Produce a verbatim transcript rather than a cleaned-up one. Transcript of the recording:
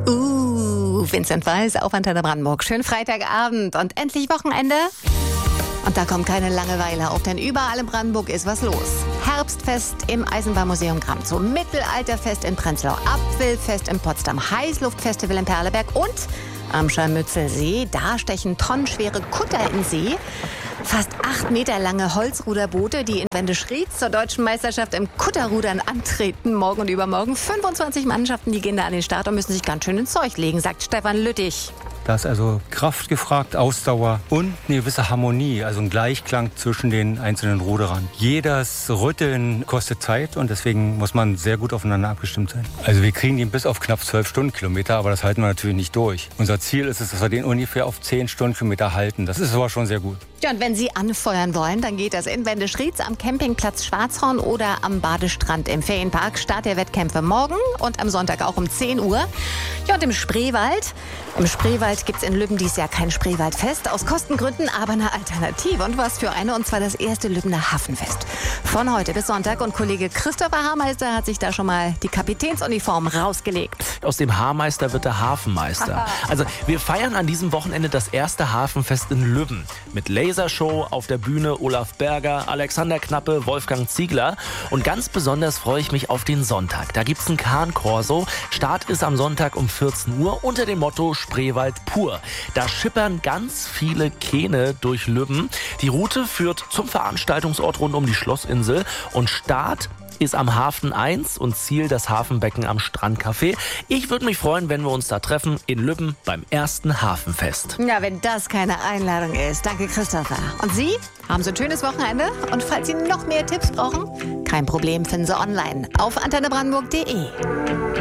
Uh, Vincent Weiss auf Antenne Brandenburg. Schönen Freitagabend und endlich Wochenende. Und da kommt keine Langeweile auf, denn überall in Brandenburg ist was los. Herbstfest im Eisenbahnmuseum Gramzow, Mittelalterfest in Prenzlau, Apfelfest in Potsdam, Heißluftfestival in Perleberg und am Scharmützelsee, da stechen tonnenschwere Kutter in See. Fast acht Meter lange Holzruderboote, die in Wendeschrieds zur deutschen Meisterschaft im Kutterrudern antreten. Morgen und übermorgen fünfundzwanzig Mannschaften, die gehen da an den Start und müssen sich ganz schön ins Zeug legen, sagt Stefan Lüttich. Da ist also Kraft gefragt, Ausdauer und eine gewisse Harmonie, also ein Gleichklang zwischen den einzelnen Ruderern. Jedes Rütteln kostet Zeit und deswegen muss man sehr gut aufeinander abgestimmt sein. Also wir kriegen den bis auf knapp zwölf Stundenkilometer, aber das halten wir natürlich nicht durch. Unser Ziel ist es, dass wir den ungefähr auf zehn Stundenkilometer halten. Das ist aber schon sehr gut. Ja, und wenn Sie anfeuern wollen, dann geht das in Wendeschrieds am Campingplatz Schwarzhorn oder am Badestrand im Ferienpark. Start der Wettkämpfe morgen und am Sonntag auch um zehn Uhr. Ja, und im Spreewald. Im Spreewald gibt es in Lübben dieses Jahr kein Spreewaldfest. Aus Kostengründen aber eine Alternative. Und was für eine, und zwar das erste Lübbener Hafenfest. Von heute bis Sonntag. Und Kollege Christopher Haarmeister hat sich da schon mal die Kapitänsuniform rausgelegt. Aus dem Haarmeister wird der Hafenmeister. Also wir feiern an diesem Wochenende das erste Hafenfest in Lübben. Mit Lasershow auf der Bühne Olaf Berger, Alexander Knappe, Wolfgang Ziegler. Und ganz besonders freue ich mich auf den Sonntag. Da gibt's ein Kahn-Corso. Start ist am Sonntag um vierzehn Uhr unter dem Motto Spreewald pur. Da schippern ganz viele Kähne durch Lübben. Die Route führt zum Veranstaltungsort rund um die Schlossinsel und Start ist am Hafen eins und Ziel das Hafenbecken am Strandcafé. Ich würde mich freuen, wenn wir uns da treffen in Lübben beim ersten Hafenfest. Ja, wenn das keine Einladung ist. Danke, Christopher. Und Sie haben so ein schönes Wochenende. Und falls Sie noch mehr Tipps brauchen, kein Problem, finden Sie online auf antenne brandenburg punkt de.